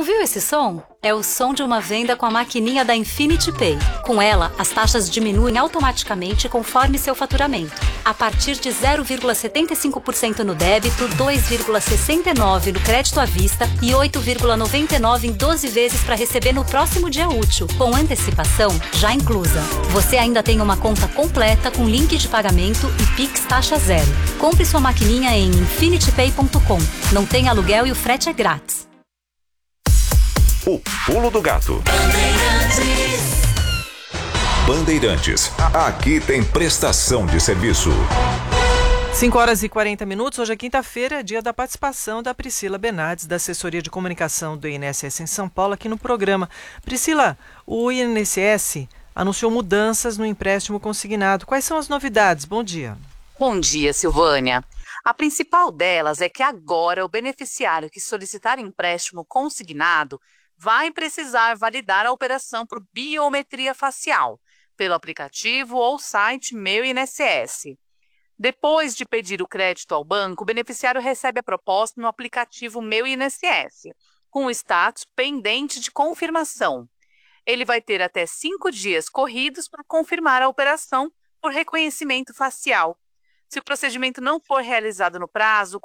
Ouviu esse som? É o som de uma venda com a maquininha da Infinity Pay. Com ela, as taxas diminuem automaticamente conforme seu faturamento. A partir de 0,75% no débito, 2,69% no crédito à vista e 8,99% em 12 vezes para receber no próximo dia útil, com antecipação já inclusa. Você ainda tem uma conta completa com link de pagamento e Pix taxa zero. Compre sua maquininha em infinitypay.com. Não tem aluguel e o frete é grátis. O Pulo do Gato. Bandeirantes. Aqui tem prestação de serviço. 5h40. Hoje é quinta-feira, dia da participação da Priscila Bernardes, da Assessoria de Comunicação do INSS em São Paulo, aqui no programa. Priscila, o INSS anunciou mudanças no empréstimo consignado. Quais são as novidades? Bom dia. Bom dia, Silvânia. A principal delas é que agora o beneficiário que solicitar empréstimo consignado vai precisar validar a operação por biometria facial, pelo aplicativo ou site Meu INSS. Depois de pedir o crédito ao banco, o beneficiário recebe a proposta no aplicativo Meu INSS, com o status pendente de confirmação. Ele vai ter até 5 dias corridos para confirmar a operação por reconhecimento facial. Se o procedimento não for realizado no prazo,